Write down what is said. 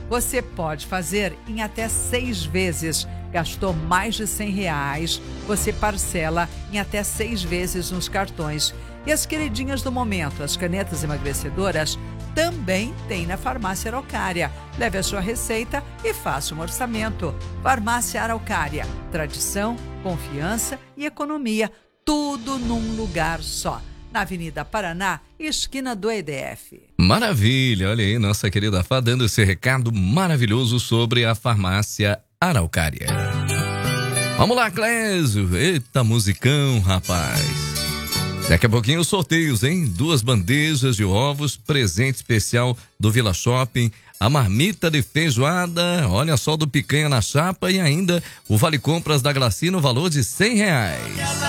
Você pode fazer em até 6 vezes. Gastou mais de R$100, você parcela em até 6 vezes nos cartões. E as queridinhas do momento, as canetas emagrecedoras, também tem na Farmácia Araucária. Leve a sua receita e faça um orçamento. Farmácia Araucária. Tradição, confiança e economia. Tudo num lugar só. Na Avenida Paraná, esquina do EDF. Maravilha, olha aí, nossa querida Fá dando esse recado maravilhoso sobre a Farmácia Araucária. Vamos lá, Clésio. Eita, musicão, rapaz. Daqui a pouquinho os sorteios, hein? 2 bandejas de ovos, presente especial do Vila Shopping, a marmita de feijoada, olha só, do picanha na chapa e ainda o vale compras da Glaci no valor de R$100.